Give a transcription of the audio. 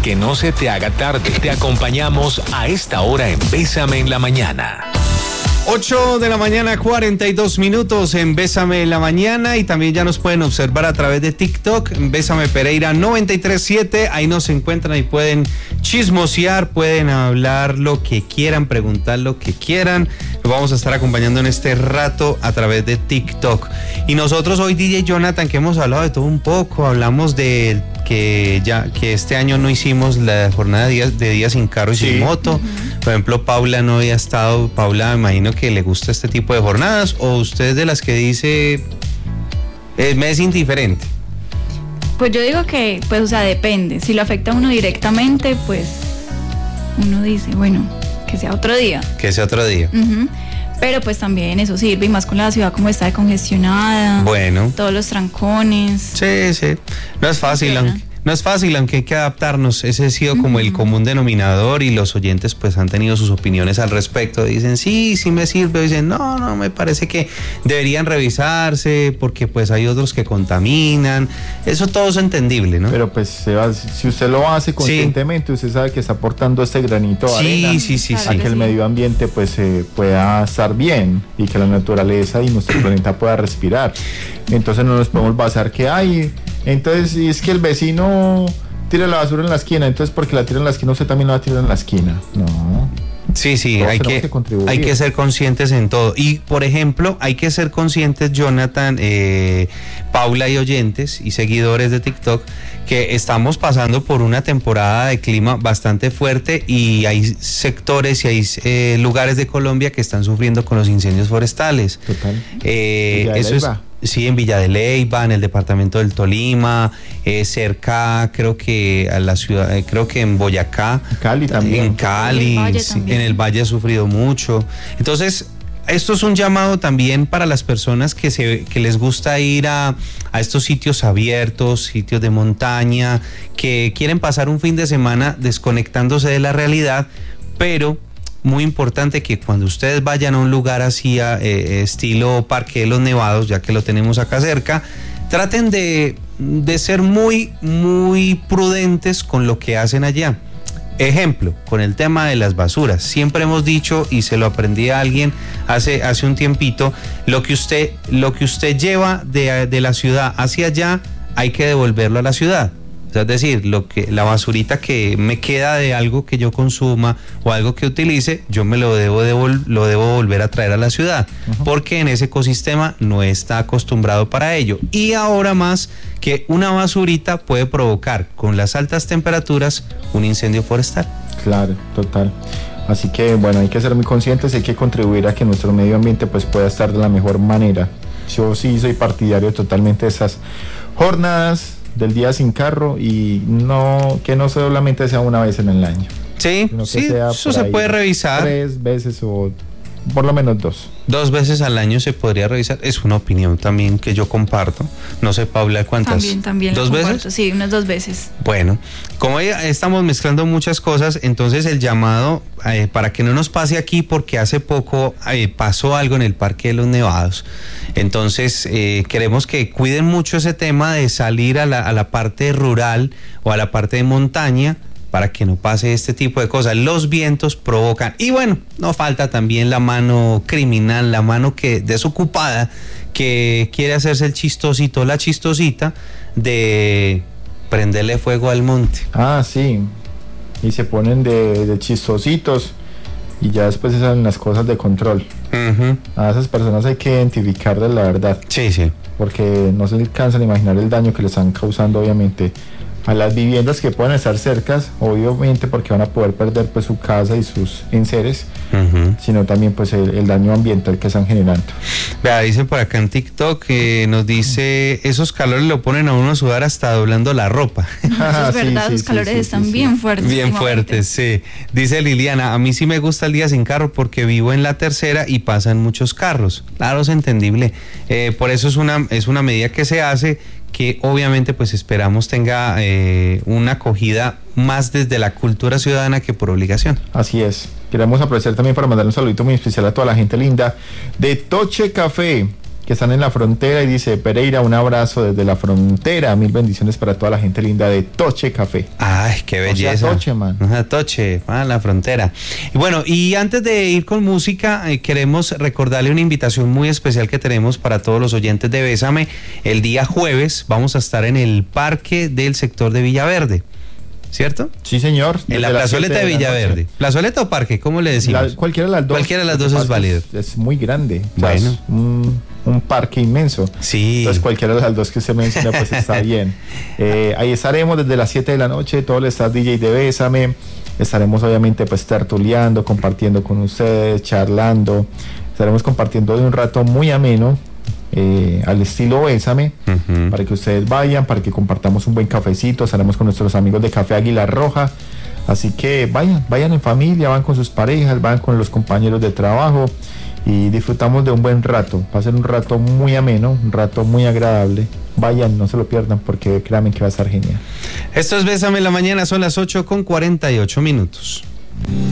que no se te haga tarde. Te acompañamos a esta hora en Bésame en la Mañana. 8 de la mañana, 42 minutos en Bésame en la Mañana, y también ya nos pueden observar a través de TikTok, Bésame Pereira 937, ahí nos encuentran y pueden chismosear, pueden hablar lo que quieran, preguntar lo que quieran. Los vamos a estar acompañando en este rato a través de TikTok. Y nosotros hoy, DJ Jonathan, que hemos hablado de todo un poco, hablamos de que este año no hicimos la jornada de días sin carro y sin moto. Por ejemplo, Paula no había estado. Paula, me imagino que le gusta este tipo de jornadas, o usted es de las que dice me es indiferente. Pues yo digo que, pues, o sea, depende. Si lo afecta a uno directamente, pues uno dice, bueno, que sea otro día. Que sea otro día. Pero pues también eso sirve, y más con la ciudad como está de congestionada. Bueno. Todos los trancones. Sí. No es fácil, aunque hay que adaptarnos. Ese ha sido como el común denominador, y los oyentes pues han tenido sus opiniones al respecto. Dicen, sí me sirve. Dicen, no, me parece que deberían revisarse porque pues hay otros que contaminan. Eso todo es entendible, ¿no? Pero pues, si usted lo hace conscientemente, usted sabe que está aportando este granito de arena a que el medio ambiente pues pueda estar bien, y que la naturaleza y nuestro planeta pueda respirar. Entonces no nos podemos basar que entonces, si es que el vecino tira la basura en la esquina, entonces porque la tira en la esquina, usted también la va a tirar en la esquina. No. Sí, hay que ser conscientes en todo. Y, por ejemplo, hay que ser conscientes, Jonathan, Paula y oyentes y seguidores de TikTok, que estamos pasando por una temporada de clima bastante fuerte, y hay sectores y hay lugares de Colombia que están sufriendo con los incendios forestales. Total. Eso es... Sí, en Villa de Leyva, en el departamento del Tolima, cerca, creo que a la ciudad, creo que en Boyacá. Cali también. En Cali, en el Valle ha sufrido mucho. Entonces, esto es un llamado también para las personas que les gusta ir a estos sitios abiertos, sitios de montaña, que quieren pasar un fin de semana desconectándose de la realidad, pero... Muy importante que cuando ustedes vayan a un lugar así, estilo Parque de los Nevados, ya que lo tenemos acá cerca, traten de ser muy, muy prudentes con lo que hacen allá. Ejemplo, con el tema de las basuras. Siempre hemos dicho, y se lo aprendí a alguien hace un tiempito, lo que usted lleva de la ciudad hacia allá, hay que devolverlo a la ciudad. Es decir, la basurita que me queda de algo que yo consuma o algo que utilice, yo me lo debo volver a traer a la ciudad, porque en ese ecosistema no está acostumbrado para ello. Y ahora más que una basurita puede provocar, con las altas temperaturas, un incendio forestal. Claro, total. Así que bueno, hay que ser muy conscientes, hay que contribuir a que nuestro medio ambiente pues pueda estar de la mejor manera. Yo sí soy partidario totalmente de esas jornadas del día sin carro, y que no solamente sea una vez en el año. Sí, eso se puede revisar 3 veces o por lo menos 2. 2 veces al año se podría revisar. Es una opinión también que yo comparto. No sé, Paula, ¿cuántas? También. ¿2 veces? Sí, unas 2 veces. Bueno, como estamos mezclando muchas cosas, entonces el llamado para que no nos pase aquí, porque hace poco pasó algo en el Parque de los Nevados. Entonces queremos que cuiden mucho ese tema de salir a la parte rural o a la parte de montaña, para que no pase este tipo de cosas. Los vientos provocan, y bueno, no falta también la mano criminal, la mano desocupada, que quiere hacerse el chistosito, la chistosita, de prenderle fuego al monte. Sí, y se ponen de chistositos, y ya después se salen las cosas de control. A esas personas hay que identificarles la verdad. Sí. Porque no se alcanzan a imaginar el daño que les están causando, obviamente, a las viviendas que puedan estar cercas, obviamente, porque van a poder perder pues su casa y sus enseres, sino también pues el daño ambiental que están generando. Vea, dicen por acá en TikTok que nos dice, esos calores lo ponen a uno a sudar hasta doblando la ropa. Eso es verdad, los calores están bien fuertes. Bien fuertes, sí. Dice Liliana, a mí sí me gusta el día sin carro porque vivo en la tercera y pasan muchos carros. Claro, es entendible. Por eso es una medida que se hace, que obviamente pues esperamos tenga una acogida más desde la cultura ciudadana que por obligación. Así es. Queremos aprovechar también para mandar un saludito muy especial a toda la gente linda de Toche Café. que están en la frontera, y dice: Pereira, un abrazo desde la frontera, 1000 bendiciones para toda la gente linda de Toche Café. Ay, qué belleza. O sea, Toche, man. Toche, la frontera. Y bueno, y antes de ir con música, queremos recordarle una invitación muy especial que tenemos para todos los oyentes de Bésame. El día jueves vamos a estar en el parque del sector de Villaverde, ¿cierto? Sí, señor. En la plazoleta de Villaverde. ¿Plazoleta o parque? ¿Cómo le decimos? Cualquiera de las dos. Cualquiera de las dos es válido. Es muy grande. Bueno. Es un parque inmenso. Sí. Entonces cualquiera de las dos que usted menciona pues está bien. Ahí estaremos desde las 7 de la noche, todo el staff DJ de Bésame. Estaremos obviamente pues tertuleando, compartiendo con ustedes, charlando. Estaremos compartiendo de un rato muy ameno, al estilo Bésame, para que ustedes vayan, para que compartamos un buen cafecito. Estaremos con nuestros amigos de Café Águila Roja, así que vayan en familia, van con sus parejas, van con los compañeros de trabajo y disfrutamos de un buen rato. Va a ser un rato muy ameno, un rato muy agradable. Vayan, no se lo pierdan, porque créanme que va a estar genial. Esto es Bésame en la mañana, son las 8:48.